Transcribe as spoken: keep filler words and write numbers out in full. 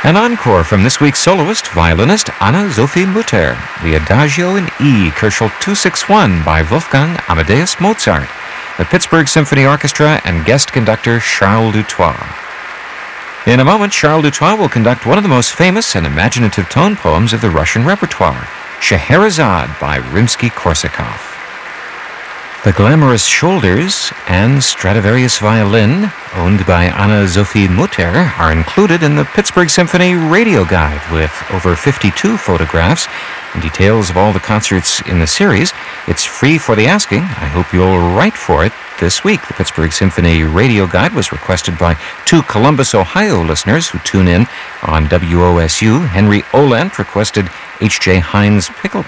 An encore from this week's soloist, violinist Anna-Sophie Mutter, the Adagio in E, Köchel two sixty-one by Wolfgang Amadeus Mozart, the Pittsburgh Symphony Orchestra, and guest conductor Charles Dutoit. In a moment, Charles Dutoit will conduct one of the most famous and imaginative tone poems of the Russian repertoire, Scheherazade by Rimsky-Korsakov. The glamorous Shoulders and Stradivarius violin, owned by Anna-Sophie Mutter, are included in the Pittsburgh Symphony Radio Guide with over fifty-two photographs and details of all the concerts in the series. It's free for the asking. I hope you'll write for it this week. The Pittsburgh Symphony Radio Guide was requested by two Columbus, Ohio listeners who tune in on W O S U. Henry Olant requested H J Heinz Pickle